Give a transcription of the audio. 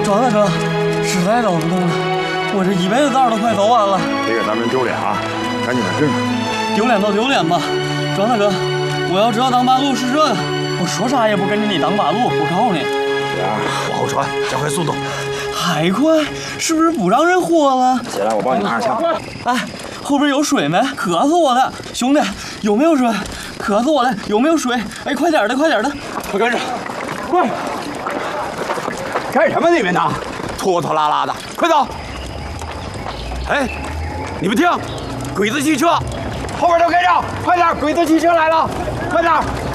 庄大哥，实在走不动了，我这一辈子道都快走完了。 别给咱们丢脸啊！赶紧的治。 丢脸都丢脸吧，庄大哥，我要知道当八路是这个，我说啥也不跟着你当八路。我告诉你， 往后传，加快速度。 还快？是不是不让人活了？ 起来，我帮你拿上枪。 哎，后边有水没？渴死我了！兄弟，有没有水？渴死我了！有没有水？哎，快点的，快点的！ 快跟上，快！干什么你们呢？拖拖拉拉的，快走！哎，你们听，鬼子汽车，后边都跟上，快点！鬼子汽车来了，快点！